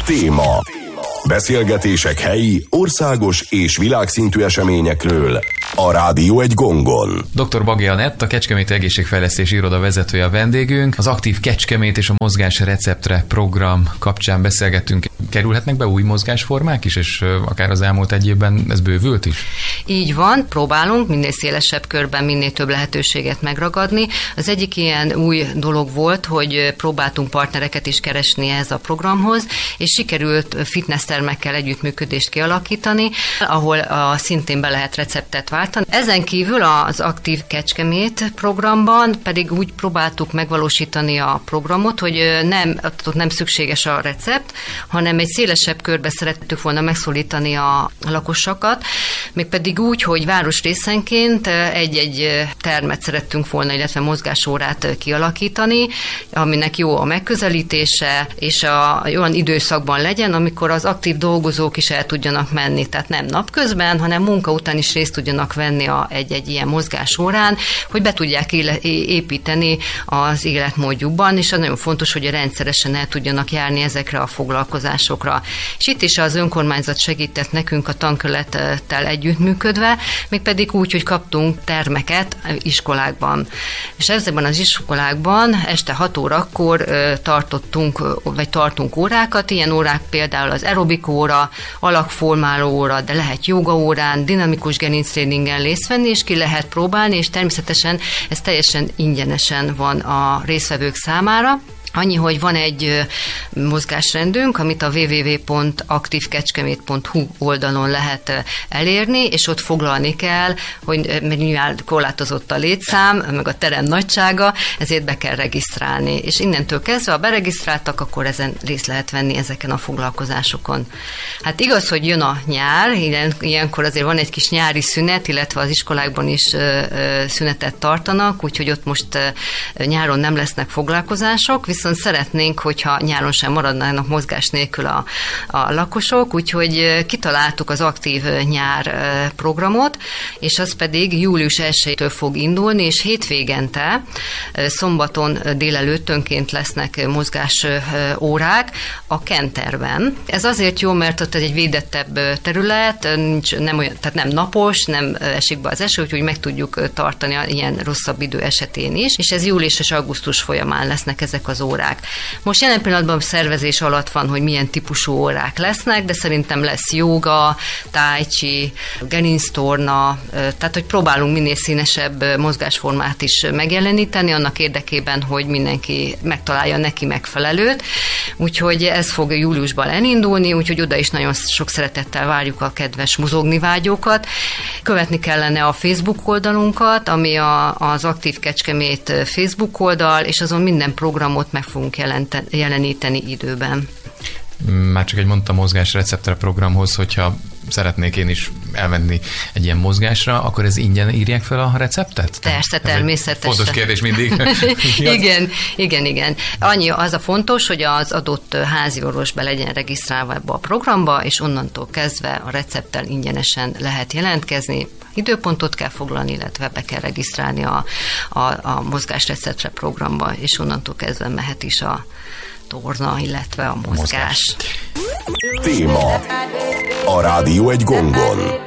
Téma. Beszélgetések helyi, országos és világszintű eseményekről a Rádió egy gongon. Dr. Bagi Anett, a Kecskeméti Egészségfejlesztési Iroda vezetője a vendégünk. Az Aktív Kecskemét és a Mozgás Receptre program kapcsán beszélgettünk. Kerülhetnek be új mozgásformák is, és akár az elmúlt egy évben ez bővült is? Így van, próbálunk minél szélesebb körben, minél több lehetőséget megragadni. Az egyik ilyen új dolog volt, hogy próbáltunk partnereket is keresni ehhez a programhoz, és sikerült fitnesstermekkel együttműködést kialakítani, ahol szintén be lehet receptet váltani. Ezen kívül az Aktív Kecskemét programban pedig úgy próbáltuk megvalósítani a programot, hogy nem szükséges a recept, hanem egy szélesebb körbe szerettük volna megszólítani a lakosokat, mégpedig úgy, hogy városrészenként egy-egy termet szerettünk volna, illetve mozgásórát kialakítani, aminek jó a megközelítése, és olyan időszakban legyen, amikor az aktív dolgozók is el tudjanak menni, tehát nem napközben, hanem munka után is részt tudjanak venni egy ilyen mozgásórán, hogy be tudják építeni az életmódjukban, és az nagyon fontos, hogy rendszeresen el tudjanak járni ezekre a foglalkozásokra. És itt is az önkormányzat segített nekünk a tankerülettel együttműködve, mégpedig úgy, hogy kaptunk termeket iskolákban. És ezekben az iskolákban este 6 órakor tartunk órákat, ilyen órák például az aerobik óra, alakformáló óra, de lehet jogaórán, dinamikus gerinctréningen részt venni, és ki lehet próbálni, és természetesen ez teljesen ingyenesen van a résztvevők számára. Annyi, hogy van egy mozgásrendünk, amit a www.aktivkecskemét.hu oldalon lehet elérni, és ott foglalni kell, hogy mivel korlátozott a létszám, meg a terem nagysága, ezért be kell regisztrálni. És innentől kezdve, ha beregisztráltak, akkor ezen részt lehet venni ezeken a foglalkozásokon. Hát igaz, hogy jön a nyár, ilyenkor azért van egy kis nyári szünet, illetve az iskolákban is szünetet tartanak, úgyhogy ott most nyáron nem lesznek foglalkozások, viszont szeretnénk, hogyha nyáron sem maradnának mozgás nélkül a lakosok, úgyhogy kitaláltuk az Aktív Nyár programot, és az pedig július 1-től fog indulni, és hétvégente, szombaton délelőttönként lesznek mozgás órák a Kenterben. Ez azért jó, mert ott egy védettebb terület, tehát nem napos, nem esik be az eső, úgyhogy meg tudjuk tartani ilyen rosszabb idő esetén is, és ez július és augusztus folyamán lesznek ezek az órák. Most jelen pillanatban szervezés alatt van, hogy milyen típusú órák lesznek, de szerintem lesz jóga, tai chi, gerinctorna, tehát hogy próbálunk minél színesebb mozgásformát is megjeleníteni, annak érdekében, hogy mindenki megtalálja neki megfelelőt. Úgyhogy ez fog júliusban elindulni, úgyhogy oda is nagyon sok szeretettel várjuk a kedves mozogni vágyókat. Követni kellene a Facebook oldalunkat, ami az Aktív Kecskemét Facebook oldal, és azon minden programot meg fogunk jeleníteni időben. Már csak egy mondta Mozgás Receptre programhoz, hogyha szeretnék én is elmenni egy ilyen mozgásra, akkor ez ingyen írják fel a receptet? Persze, természetesen. Fontos kérdés mindig. Igen. Annyi az a fontos, hogy az adott házi orvos be legyen regisztrálva ebbe a programba, és onnantól kezdve a recepttel ingyenesen lehet jelentkezni. Időpontot kell foglalni, illetve be kell regisztrálni a Mozgás Receptre programba, és onnantól kezdve mehet is a torna, illetve a mozgás. Téma. A Rádió egy gongon.